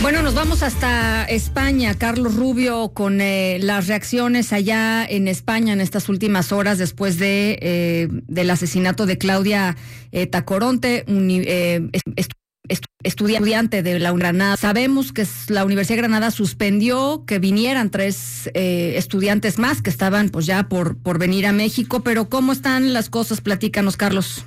Bueno, nos vamos hasta España, Carlos Rubio, con las reacciones allá en España en estas últimas horas después del asesinato de Claudia Tacoronte, estudiante de la Granada. Sabemos que la Universidad de Granada suspendió que vinieran 3 estudiantes más que estaban pues ya por venir a México, pero ¿cómo están las cosas? Platícanos, Carlos.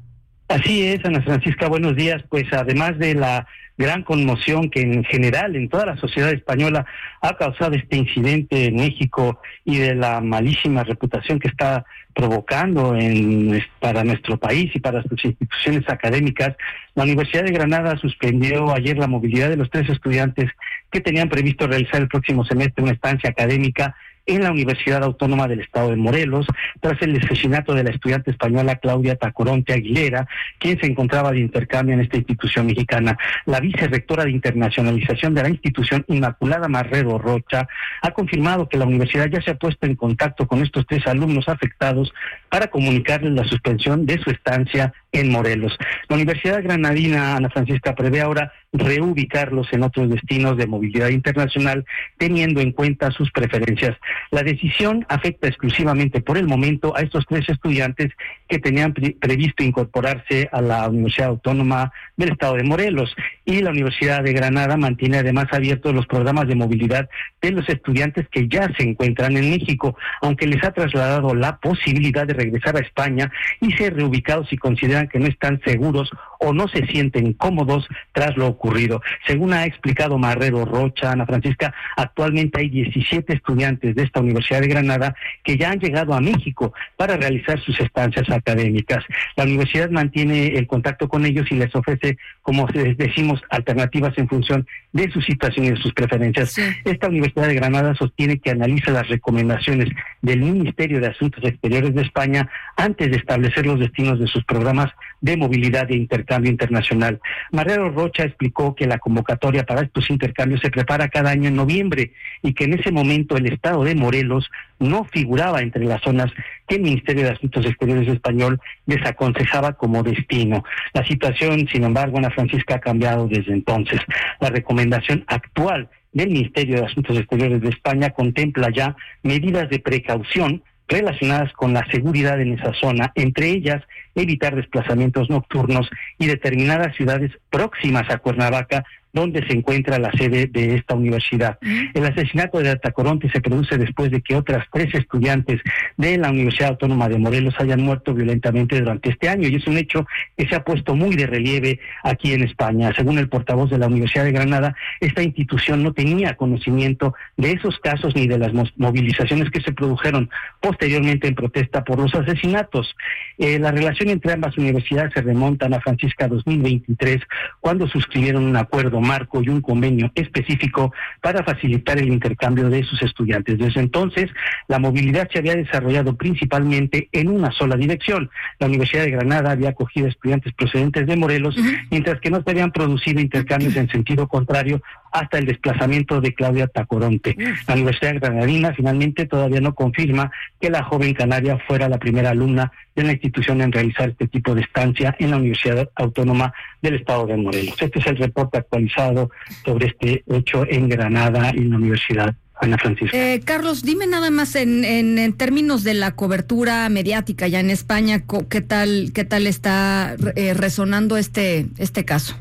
Así es, Ana Francisca, buenos días. Pues además de la gran conmoción que en general en toda la sociedad española ha causado este incidente en México y de la malísima reputación que está provocando para nuestro país y para sus instituciones académicas, la Universidad de Granada suspendió ayer la movilidad de los 3 estudiantes que tenían previsto realizar el próximo semestre una estancia académica en la Universidad Autónoma del Estado de Morelos, tras el asesinato de la estudiante española Claudia Tacoronte Aguilera, quien se encontraba de intercambio en esta institución mexicana. La vicerrectora de internacionalización de la institución, Inmaculada Marrero Rocha, ha confirmado que la universidad ya se ha puesto en contacto con estos 3 alumnos afectados para comunicarles la suspensión de su estancia en Morelos. La Universidad Granadina, Ana Francisca, prevé ahora reubicarlos en otros destinos de movilidad internacional, teniendo en cuenta sus preferencias. La decisión afecta exclusivamente por el momento a estos 3 estudiantes que tenían previsto incorporarse a la Universidad Autónoma del Estado de Morelos, y la Universidad de Granada mantiene además abiertos los programas de movilidad de los estudiantes que ya se encuentran en México, aunque les ha trasladado la posibilidad de regresar a España y ser reubicados si consideran que no están seguros o no se sienten cómodos tras lo ocurrido. Según ha explicado Marrero Rocha, Ana Francisca, actualmente hay 17 estudiantes de esta Universidad de Granada que ya han llegado a México para realizar sus estancias académicas. La universidad mantiene el contacto con ellos y les ofrece, como decimos, alternativas en función de su situación y de sus preferencias. Sí. Esta Universidad de Granada sostiene que analiza las recomendaciones del Ministerio de Asuntos Exteriores de España antes de establecer los destinos de sus programas de movilidad e intercambio internacional. Marrero Rocha explicó que la convocatoria para estos intercambios se prepara cada año en noviembre y que en ese momento el estado de Morelos no figuraba entre las zonas que el Ministerio de Asuntos Exteriores español desaconsejaba como destino. La situación, sin embargo, Ana Francisca, ha cambiado desde entonces. La recomendación actual del Ministerio de Asuntos Exteriores de España contempla ya medidas de precaución relacionadas con la seguridad en esa zona, entre ellas evitar desplazamientos nocturnos y determinadas ciudades próximas a Cuernavaca, donde se encuentra la sede de esta universidad. El asesinato de Tacoronte se produce después de que otras 3 estudiantes de la Universidad Autónoma de Morelos hayan muerto violentamente durante este año, y es un hecho que se ha puesto muy de relieve aquí en España. Según el portavoz de la Universidad de Granada, esta institución no tenía conocimiento de esos casos ni de las movilizaciones que se produjeron posteriormente en protesta por los asesinatos. La relación entre ambas universidades se remonta, Ana Francisca, a 2023, cuando suscribieron un acuerdo marco y un convenio específico para facilitar el intercambio de sus estudiantes. Desde entonces, la movilidad se había desarrollado principalmente en una sola dirección. La Universidad de Granada había acogido estudiantes procedentes de Morelos, mientras que no se habían producido intercambios en sentido contrario hasta el desplazamiento de Claudia Tacoronte. La Universidad Granadina finalmente todavía no confirma que la joven canaria fuera la primera alumna de la institución en realizar este tipo de estancia en la Universidad Autónoma del Estado de Morelos. Este es el reporte actualizado sobre este hecho en Granada y en la Universidad. Ana Francisca. Carlos, dime nada más en términos de la cobertura mediática ya en España, ¿qué tal está resonando este caso?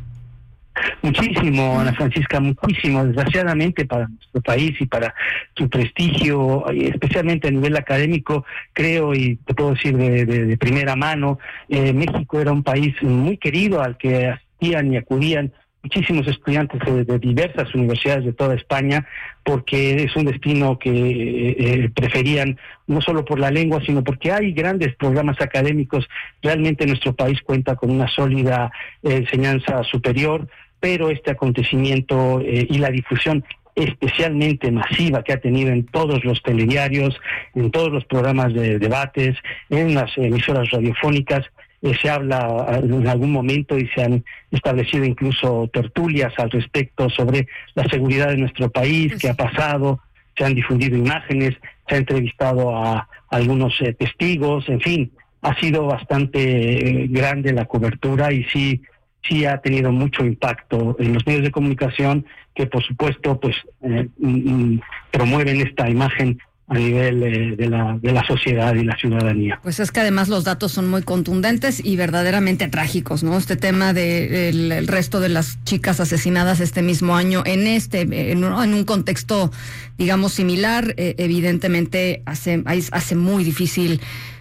Muchísimo, Ana Francisca, muchísimo, desgraciadamente para nuestro país y para su prestigio, especialmente a nivel académico, creo, y te puedo decir de primera mano, México era un país muy querido al que asistían y acudían muchísimos estudiantes de diversas universidades de toda España, porque es un destino que preferían no solo por la lengua, sino porque hay grandes programas académicos. Realmente nuestro país cuenta con una sólida enseñanza superior, pero este acontecimiento y la difusión especialmente masiva que ha tenido en todos los telediarios, en todos los programas de debates, en las emisoras radiofónicas, se habla en algún momento y se han establecido incluso tertulias al respecto sobre la seguridad de nuestro país, qué ha pasado, se han difundido imágenes, se ha entrevistado a algunos testigos, en fin, ha sido bastante grande la cobertura y sí sí ha tenido mucho impacto en los medios de comunicación que, por supuesto, pues promueven esta imagen a nivel de la sociedad y la ciudadanía. Pues es que además los datos son muy contundentes y verdaderamente trágicos, ¿no? Este tema del el resto de las chicas asesinadas este mismo año en un contexto, digamos, similar, evidentemente hace muy difícil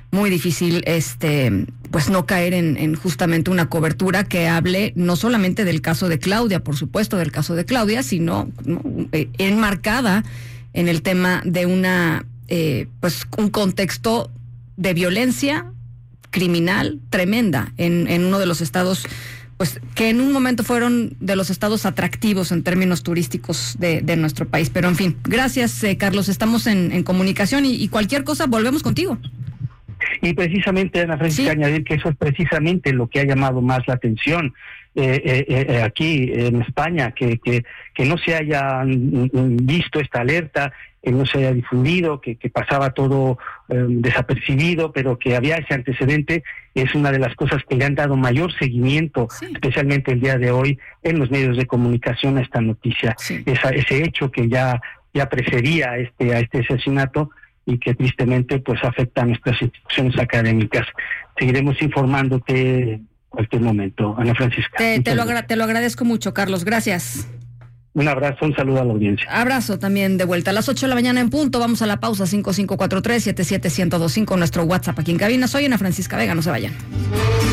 pues no caer en justamente una cobertura que hable no solamente del caso de Claudia, por supuesto del caso de Claudia, sino enmarcada en el tema de pues un contexto de violencia criminal tremenda en uno de los estados, pues que en un momento fueron de los estados atractivos en términos turísticos de nuestro país. Pero en fin, gracias Carlos, estamos en comunicación y cualquier cosa volvemos contigo. Y precisamente, Ana Francisca, ¿sí? Añadir que eso es precisamente lo que ha llamado más la atención aquí en España, que no se haya visto esta alerta, que no se haya difundido, que pasaba todo desapercibido, pero que había ese antecedente, es una de las cosas que le han dado mayor seguimiento, sí, especialmente el día de hoy, en los medios de comunicación a esta noticia, sí, ese hecho que ya precedía a este asesinato, y que tristemente pues afecta a nuestras instituciones académicas. Seguiremos informándote en cualquier momento, Ana Francisca. Te lo agradezco mucho, Carlos. Gracias. Un abrazo, un saludo a la audiencia. Abrazo también de vuelta. A las 8 de la mañana en punto, vamos a la pausa. 5543-77125, nuestro WhatsApp aquí en cabina. Soy Ana Francisca Vega, no se vayan.